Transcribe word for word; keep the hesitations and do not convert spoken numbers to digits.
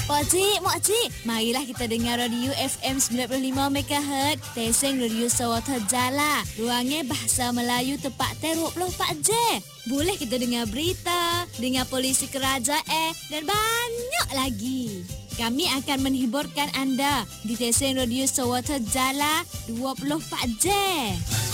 Pakcik, makcik, marilah kita dengar radio F M sembilan puluh lima megahertz. Stesen radio Sarawak Jala. Ruangnya bahasa Melayu tepat dua puluh empat jam. Boleh kita dengar berita, dengar polisi kerajaan dan banyak lagi. Kami akan menghiburkan anda di stesen radio Sarawak Jala dua puluh empat jam.